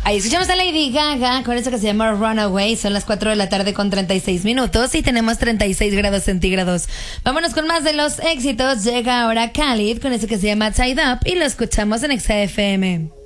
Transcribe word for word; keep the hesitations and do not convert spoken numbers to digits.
Ahí escuchamos a Lady Gaga con eso que se llama Runaway. Son las cuatro de la tarde con treinta y seis minutos y tenemos treinta y seis grados centígrados. Vámonos con más de los éxitos. Llega ahora Khalid con eso que se llama Tied Up y lo escuchamos en Exa F M.